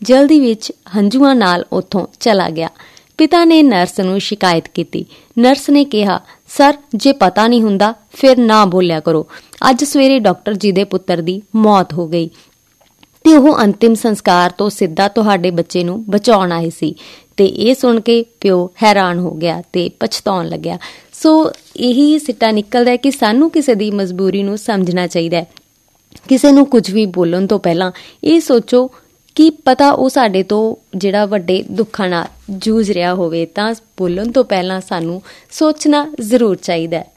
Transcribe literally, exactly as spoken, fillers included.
ਜਲਦੀ ਵਿੱਚ ਹੰਝੂਆਂ ਨਾਲ ਉੱਥੋਂ ਚਲਾ ਗਿਆ। ਪਿਤਾ ਨੇ ਨਰਸ ਨੂੰ ਸ਼ਿਕਾਇਤ ਕੀਤੀ। ਨਰਸ ਨੇ ਕਿਹਾ, ਸਰ ਜੇ ਪਤਾ ਨਹੀਂ ਹੁੰਦਾ ਫਿਰ ਨਾ ਬੋਲਿਆ ਕਰੋ। ਅੱਜ ਸਵੇਰੇ ਡਾਕਟਰ ਜੀ ਦੇ ਪੁੱਤਰ ਦੀ ਮੌਤ ਹੋ ਗਈ ਤੇ ਉਹ ਅੰਤਿਮ ਸੰਸਕਾਰ ਤੋਂ ਸਿੱਧਾ ਤੁਹਾਡੇ ਬੱਚੇ ਨੂੰ ਬਚਾਉਣ ਆਏ ਸੀ। ਤੇ ਇਹ ਸੁਣ ਕੇ ਪਿਓ ਹੈਰਾਨ ਹੋ ਗਿਆ ਤੇ ਪਛਤਾਉਣ ਲੱਗਿਆ। ਸੋ ਇਹੀ ਸਿੱਟਾ ਨਿਕਲਦਾ ਹੈ ਕਿ ਸਾਨੂੰ ਕਿਸੇ ਦੀ ਮਜਬੂਰੀ ਨੂੰ ਸਮਝਣਾ ਚਾਹੀਦਾ ਹੈ। ਕਿਸੇ ਨੂੰ ਕੁਝ ਵੀ ਬੋਲਣ ਤੋਂ ਪਹਿਲਾਂ ਇਹ ਸੋਚੋ ਕਿ ਪਤਾ ਉਹ ਸਾਡੇ ਤੋਂ ਜਿਹੜਾ ਵੱਡੇ ਦੁੱਖਾਂ ਨਾਲ ਜੂਝ ਰਿਹਾ ਹੋਵੇ, ਤਾਂ ਬੋਲਣ ਤੋਂ ਪਹਿਲਾਂ ਸਾਨੂੰ ਸੋਚਣਾ ਜ਼ਰੂਰ ਚਾਹੀਦਾ ਹੈ।